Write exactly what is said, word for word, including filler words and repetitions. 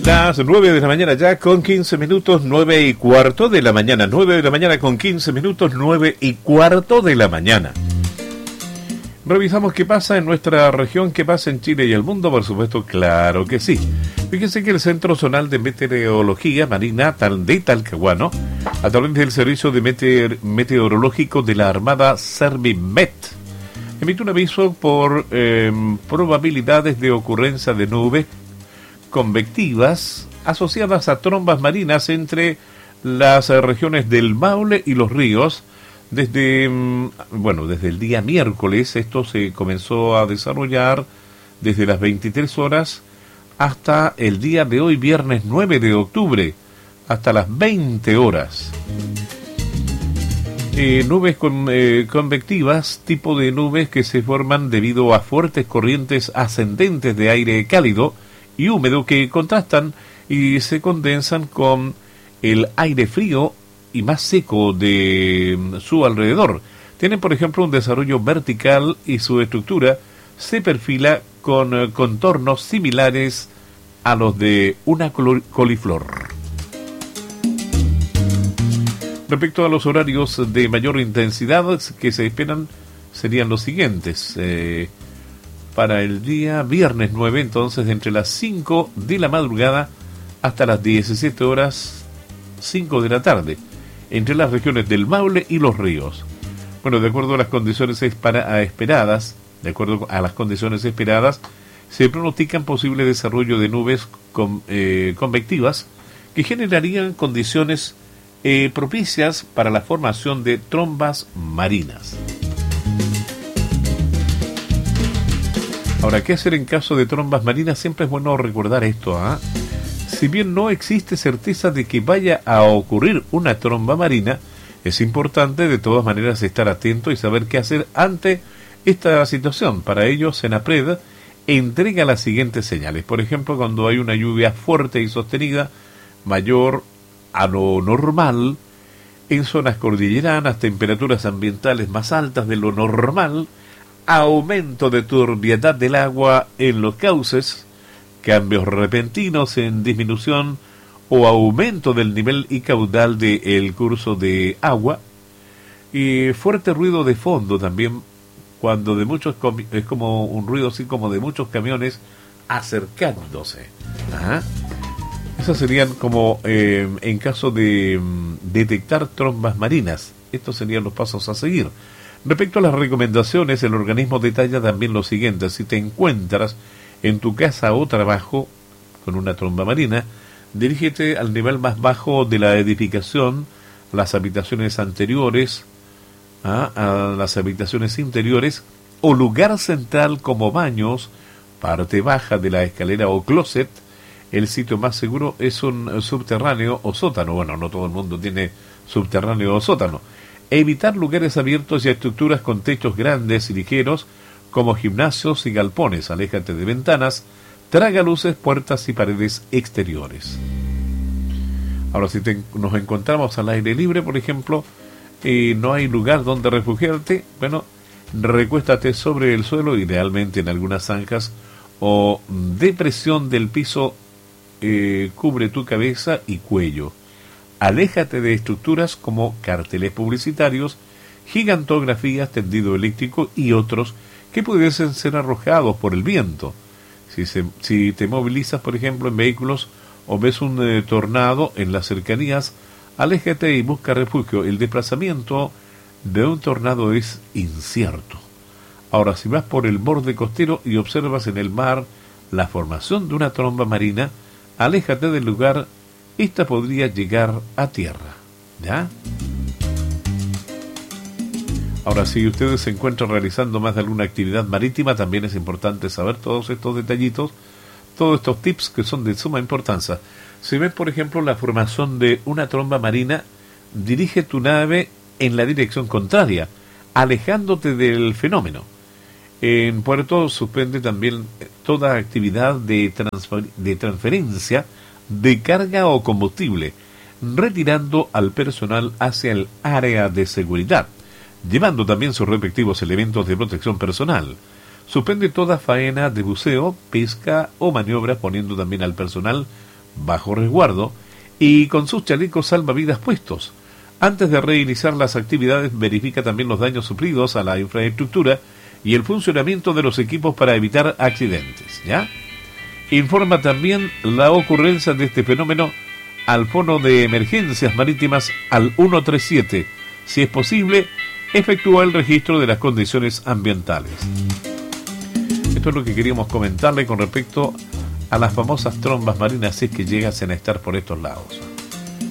Las nueve de la mañana ya con quince minutos, nueve y cuarto de la mañana, nueve de la mañana con quince minutos, nueve y cuarto de la mañana. Revisamos qué pasa en nuestra región, qué pasa en Chile y el mundo, por supuesto, claro que sí. Fíjense que el Centro Zonal de Meteorología Marina de Talcahuano, a través del Servicio de Meteor Meteorológico de la Armada Servimet, emite un aviso por eh, probabilidades de ocurrencia de nubes convectivas asociadas a trombas marinas entre las regiones del Maule y los ríos. Desde, bueno, desde el día miércoles esto se comenzó a desarrollar desde las veintitrés horas hasta el día de hoy, viernes nueve de octubre, hasta las veinte horas. Eh, nubes con, eh, convectivas, tipo de nubes que se forman debido a fuertes corrientes ascendentes de aire cálido y húmedo que contrastan y se condensan con el aire frío y más seco de su alrededor. Tienen, por ejemplo, un desarrollo vertical y su estructura se perfila con eh, contornos similares a los de una coliflor. Respecto a los horarios de mayor intensidad que se esperan, serían los siguientes. Eh, para el día viernes nueve, entonces, entre las cinco de la madrugada hasta las diecisiete horas cinco de la tarde, entre las regiones del Maule y los ríos. Bueno, de acuerdo a las condiciones esperadas, de acuerdo a las condiciones esperadas, se pronostican posible desarrollo de nubes con, eh, convectivas que generarían condiciones eh, propicias para la formación de trombas marinas. Ahora, ¿qué hacer en caso de trombas marinas? Siempre es bueno recordar esto, ¿ah? ¿eh? Si bien no existe certeza de que vaya a ocurrir una tromba marina, es importante de todas maneras estar atento y saber qué hacer ante esta situación. Para ello, Senapred entrega las siguientes señales. Por ejemplo, cuando hay una lluvia fuerte y sostenida, mayor a lo normal, en zonas cordilleranas, temperaturas ambientales más altas de lo normal, aumento de turbiedad del agua en los cauces, cambios repentinos en disminución o aumento del nivel y caudal del curso de agua, y fuerte ruido de fondo también, cuando de muchos es como un ruido así como de muchos camiones acercándose. Ajá. Esas serían como eh, en caso de um, detectar trombas marinas. Estos serían los pasos a seguir. Respecto a las recomendaciones, el organismo detalla también lo siguiente: si te encuentras en tu casa o trabajo con una tromba marina, dirígete al nivel más bajo de la edificación, las habitaciones anteriores, ¿ah? a las habitaciones interiores o lugar central como baños, parte baja de la escalera o closet. El sitio más seguro es un subterráneo o sótano. Bueno, no todo el mundo tiene subterráneo o sótano. Evitar lugares abiertos y estructuras con techos grandes y ligeros, como gimnasios y galpones. Aléjate de ventanas, tragaluces, puertas y paredes exteriores. Ahora, si te, nos encontramos al aire libre, por ejemplo, y no hay lugar donde refugiarte, bueno, recuéstate sobre el suelo, idealmente en algunas zanjas o depresión del piso, eh, cubre tu cabeza y cuello. Aléjate de estructuras como carteles publicitarios, gigantografías, tendido eléctrico y otros que pudiesen ser arrojados por el viento. Si, se, si te movilizas, por ejemplo, en vehículos o ves un eh, tornado en las cercanías, aléjate y busca refugio. El desplazamiento de un tornado es incierto. Ahora, si vas por el borde costero y observas en el mar la formación de una tromba marina, aléjate del lugar. Esta podría llegar a tierra, ¿ya? Ahora, si ustedes se encuentran realizando más de alguna actividad marítima, también es importante saber todos estos detallitos, todos estos tips que son de suma importancia. Si ves, por ejemplo, la formación de una tromba marina, dirige tu nave en la dirección contraria, alejándote del fenómeno. En puerto, suspende también toda actividad de, transfer- de transferencia de carga o combustible, retirando al personal hacia el área de seguridad, llevando también sus respectivos elementos de protección personal. Suspende toda faena de buceo, pesca o maniobras, poniendo también al personal bajo resguardo y con sus chalecos salvavidas puestos. Antes de reiniciar las actividades, verifica también los daños sufridos a la infraestructura y el funcionamiento de los equipos para evitar accidentes, ¿ya? Informa también la ocurrencia de este fenómeno al Fono de Emergencias Marítimas al ciento treinta y siete. Si es posible, efectúa el registro de las condiciones ambientales. Esto es lo que queríamos comentarle con respecto a las famosas trombas marinas, si es que llegasen a estar por estos lados.